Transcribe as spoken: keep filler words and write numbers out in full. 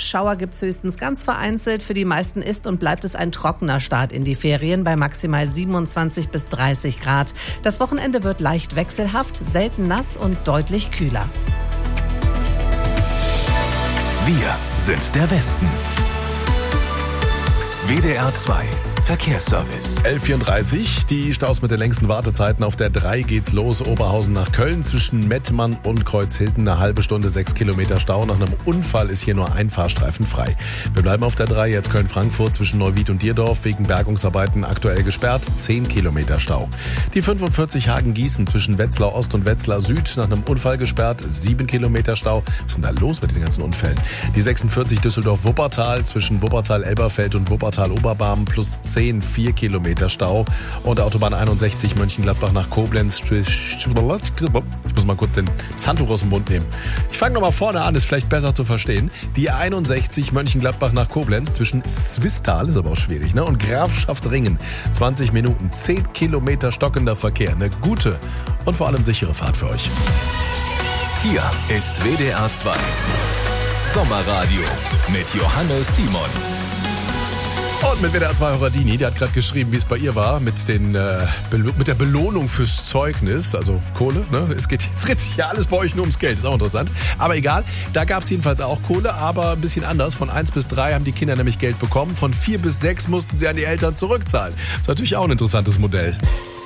Schauer gibt's höchstens ganz vereinzelt. Für die meisten ist und bleibt es ein trockener Start in die Ferien bei maximal siebenundzwanzig bis dreißig Grad. Das Wochenende wird leicht wechselhaft, selten nass und deutlich kühler. Wir sind der Westen. W D R zwei Verkehrsservice. elf Uhr vierunddreißig, die Staus mit den längsten Wartezeiten. Auf der drei geht's los, Oberhausen nach Köln zwischen Mettmann und Kreuzhilden. Eine halbe Stunde, sechs Kilometer Stau. Nach einem Unfall ist hier nur ein Fahrstreifen frei. Wir bleiben auf der drei, jetzt Köln-Frankfurt zwischen Neuwied und Dierdorf. Wegen Bergungsarbeiten aktuell gesperrt, zehn Kilometer Stau. Die fünfundvierzig Hagen-Gießen zwischen Wetzlar Ost und Wetzlar Süd. Nach einem Unfall gesperrt, sieben Kilometer Stau. Was ist denn da los mit den ganzen Unfällen? Die sechsundvierzig Düsseldorf-Wuppertal zwischen Wuppertal-Elberfeld und Wuppertal-Oberbarmen plus zehn, vier Kilometer Stau. Und Autobahn einundsechzig Mönchengladbach nach Koblenz. Ich muss mal kurz das Handtuch aus dem Mund nehmen. Ich fange nochmal vorne an, ist vielleicht besser zu verstehen. Die einundsechzig Mönchengladbach nach Koblenz zwischen Swisttal, ist aber auch schwierig, ne? Und Grafschaft-Ringen. zwanzig Minuten, zehn Kilometer stockender Verkehr. Eine gute und vor allem sichere Fahrt für euch. Hier ist W D R zwei Sommerradio mit Johannes Simon. Und mit W D R zwei-Hörer Dini, die hat gerade geschrieben, wie es bei ihr war mit, den, äh, mit der Belohnung fürs Zeugnis, also Kohle. Ne? Es geht, es dreht sich ja alles bei euch nur ums Geld, ist auch interessant. Aber egal, da gab es jedenfalls auch Kohle, aber ein bisschen anders. Von eins bis drei haben die Kinder nämlich Geld bekommen, von vier bis sechs mussten sie an die Eltern zurückzahlen. Das ist natürlich auch ein interessantes Modell.